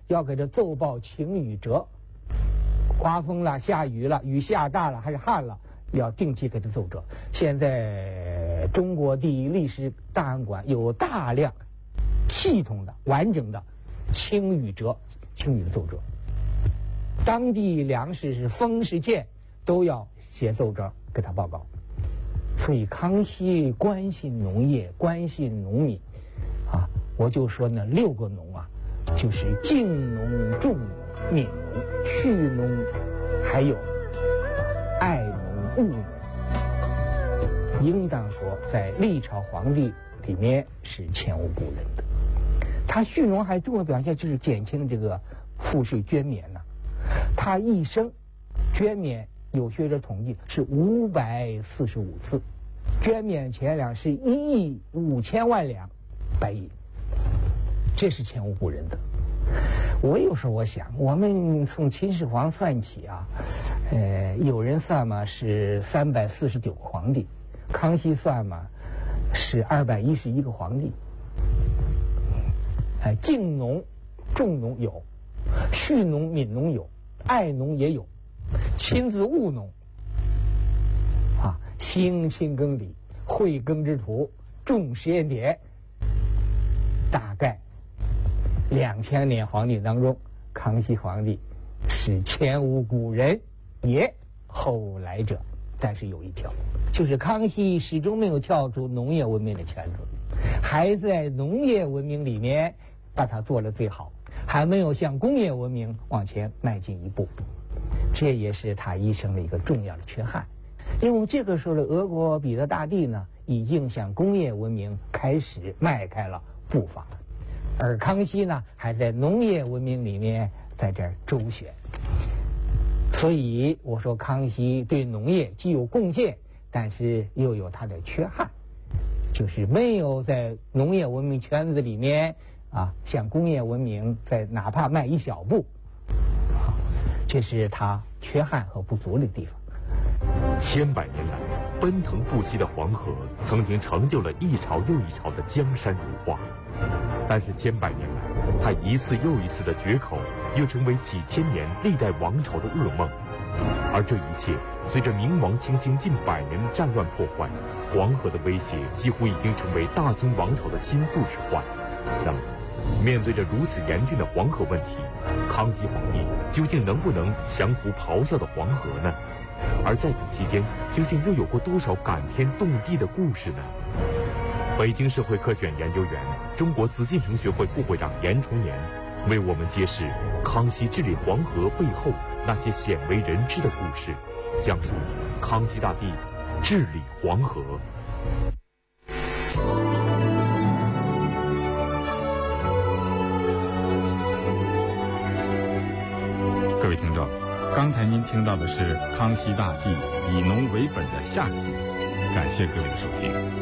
要给他奏报晴雨折，刮风了、下雨了、雨下大了还是旱了，要定期给他奏折。现在中国第一历史档案馆有大量系统的、完整的晴雨折、晴雨的奏折。当地粮食是丰是欠，都要写奏折给他报告。所以康熙关心农业，关心农民，啊，我就说那6个农啊，就是敬农、重农、悯农、恤农，还有爱农、务农。应当说，在历朝皇帝里面是前无古人的。他恤农还重要表现就是减轻这个赋税捐免呐。他一生捐免，有学者统计是545次，捐免钱粮是1亿5千万两白银，这是前无古人的。我有时候我想，我们从秦始皇算起啊，有人算嘛是349个皇帝，康熙算嘛是211个皇帝。敬农、重农有，恤农、悯农有，爱农也有，亲自务农，啊，兴勤耕理，会耕之土，种实验点，大概2000年皇帝当中，康熙皇帝是前无古人，也后来者。但是有一条，就是康熙始终没有跳出农业文明的圈子，还在农业文明里面把它做得最好，还没有向工业文明往前迈进一步。这也是他一生的一个重要的缺憾。因为这个时候的俄国彼得大帝呢，已经向工业文明开始迈开了步伐，而康熙呢，还在农业文明里面在这儿周旋。所以我说，康熙对农业既有贡献，但是又有他的缺憾，就是没有在农业文明圈子里面啊，向工业文明在哪怕迈一小步，这是他缺憾和不足的地方。 千百年来，奔腾不息的黄河曾经成就了一朝又一朝的江山如画，但是千百年来，它一次又一次的决口，又成为几千年历代王朝的噩梦。而这一切，随着明王清兴近100年的战乱破坏，黄河的威胁几乎已经成为大清王朝的心腹之患。那么，面对着如此严峻的黄河问题，康熙皇帝究竟能不能降服咆哮的黄河呢？而在此期间，究竟又有过多少感天动地的故事呢？北京社会科学院研究员、中国紫禁城学会副会长严崇年为我们揭示康熙治理黄河背后那些鲜为人知的故事，讲述康熙大帝治理黄河。 各位听众，刚才您听到的是康熙大帝以农为本的下集，感谢各位的收听。